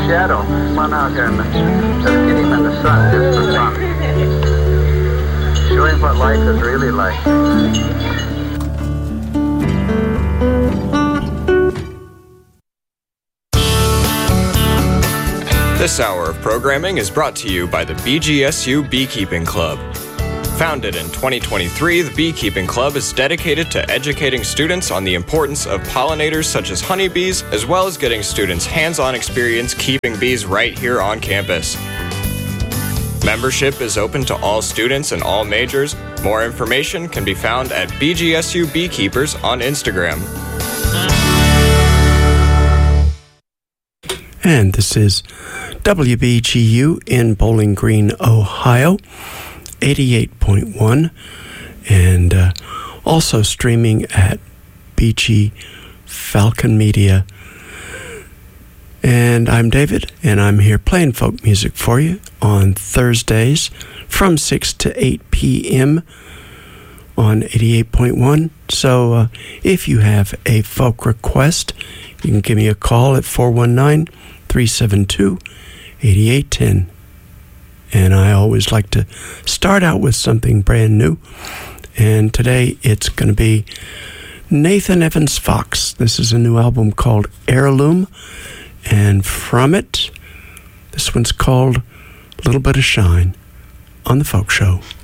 shadow. Come on out here and let's get him in the sun just for fun. Show him what life is really like. This hour of programming is brought to you by the BGSU Beekeeping Club. Founded in 2023, the Beekeeping Club is dedicated to educating students on the importance of pollinators such as honeybees, as well as getting students hands-on experience keeping bees right here on campus. Membership is open to all students and all majors. More information can be found at BGSU Beekeepers on Instagram. And this is WBGU in Bowling Green, Ohio, 88.1, and also streaming at BG Falcon Media. And I'm David, and I'm here playing folk music for you on Thursdays from 6 to 8 p.m. on 88.1. So if you have a folk request, you can give me a call at 419-372-8810. And I always like to start out with something brand new. And today it's going to be Nathan Evans Fox. This is a new album called Heirloom. And from it, this one's called Little Bit of Shine on The Folk Show.